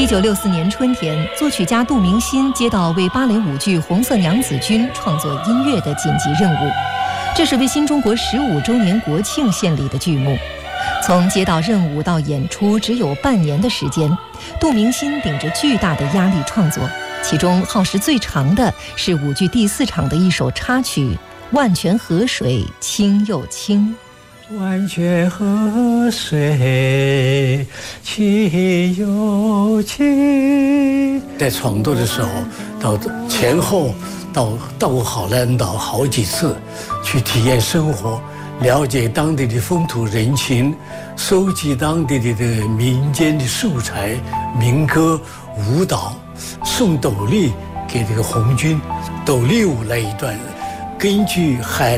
1964年春天，作曲家杜明新接到为芭蕾舞剧《红色娘子军》创作音乐的紧急任务，这是为新中国15周年国庆献礼的剧目。从接到任务到演出只有半年的时间，杜明新顶着巨大的压力创作，其中耗时最长的是舞剧第4场的一首插曲《万泉河水清又清》。 万泉河水清又清。在创作的时候，到前后到过好兰岛好几次，去体验生活，了解当地的风土人情，收集当地的民间的素材、民歌、舞蹈，送斗笠给这个红军，斗笠舞那一段，根据海